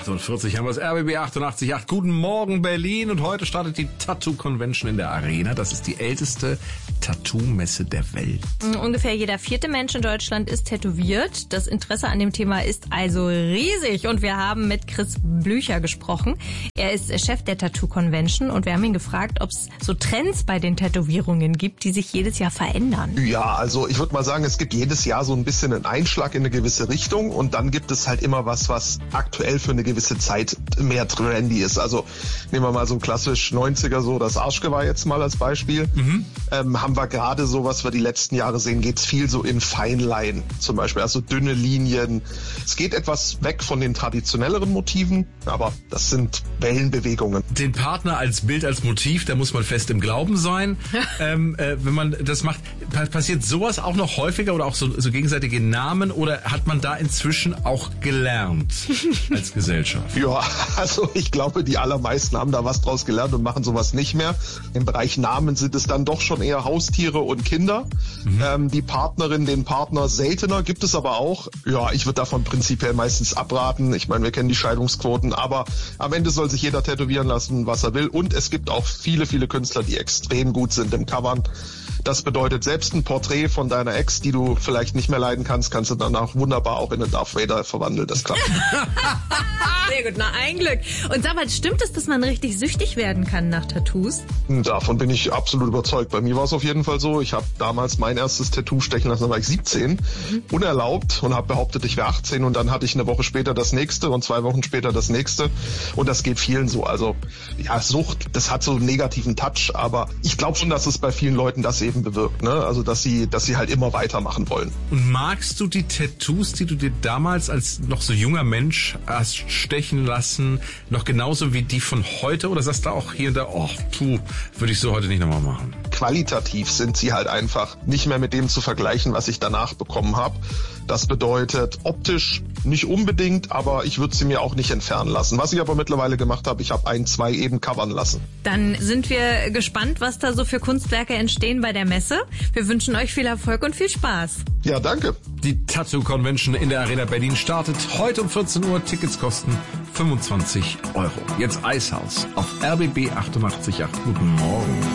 8:48 haben wir das RBB 88.8. Guten Morgen Berlin, und heute startet die Tattoo Convention in der Arena. Das ist die älteste Tattoo-Messe der Welt. Ungefähr jeder 4. Mensch in Deutschland ist tätowiert. Das Interesse an dem Thema ist also riesig, und wir haben mit Chris Blücher gesprochen. Er ist Chef der Tattoo Convention, und wir haben ihn gefragt, ob es so Trends bei den Tätowierungen gibt, die sich jedes Jahr verändern. Ja, also ich würde mal sagen, es gibt jedes Jahr so ein bisschen einen Einschlag in eine gewisse Richtung, und dann gibt es halt immer was aktuell für eine gewisse Zeit mehr trendy ist. Also nehmen wir mal so klassisch 90er, so das Arschgeweih jetzt mal als Beispiel. Haben wir gerade so, was wir die letzten Jahre sehen, geht's viel so in Feinline zum Beispiel, also dünne Linien. Es geht etwas weg von den traditionelleren Motiven, aber das sind Wellenbewegungen. Den Partner als Bild, als Motiv, da muss man fest im Glauben sein. Wenn man das macht, passiert sowas auch noch häufiger, oder auch so gegenseitige Namen, oder hat man da inzwischen auch gelernt als Gesellschaft? Ja, also ich glaube, die allermeisten haben da was draus gelernt und machen sowas nicht mehr. Im Bereich Namen sind es dann doch schon eher Haustiere und Kinder. Die Partnerin, den Partner seltener, gibt es aber auch. Ja, ich würde davon prinzipiell meistens abraten. Ich meine, wir kennen die Scheidungsquoten, aber am Ende soll sich jeder tätowieren lassen, was er will. Und es gibt auch viele, viele Künstler, die extrem gut sind im Covern. Das bedeutet, selbst ein Porträt von deiner Ex, die du vielleicht nicht mehr leiden kannst, kannst du danach wunderbar auch in einen Darth Vader verwandeln. Das klappt. Sehr gut, na ein Glück. Und sag mal, stimmt es, dass man richtig süchtig werden kann nach Tattoos? Davon bin ich absolut überzeugt. Bei mir war es auf jeden Fall so. Ich habe damals mein erstes Tattoo stechen lassen, da war ich 17, unerlaubt, und habe behauptet, ich wäre 18, und dann hatte ich eine Woche später das nächste und 2 Wochen später das nächste, und das geht vielen so. Also ja, Sucht, das hat so einen negativen Touch, aber ich glaube schon, dass es bei vielen Leuten das eben bewirkt, ne? Also dass sie halt immer weitermachen wollen. Und magst du die Tattoos, die du dir damals als noch so junger Mensch hast stechen lassen, noch genauso wie die von heute, oder sagst du auch hier und da, würde ich so heute nicht nochmal machen? Qualitativ sind sie halt einfach nicht mehr mit dem zu vergleichen, was ich danach bekommen habe. Das bedeutet, optisch nicht unbedingt, aber ich würde sie mir auch nicht entfernen lassen. Was ich aber mittlerweile gemacht habe, ich habe 1, 2 eben covern lassen. Dann sind wir gespannt, was da so für Kunstwerke entstehen bei der Messe. Wir wünschen euch viel Erfolg und viel Spaß. Ja, danke. Die Tattoo Convention in der Arena Berlin startet heute um 14 Uhr. Tickets kosten 25 €. Jetzt Eishaus auf RBB 88.8. Guten Morgen.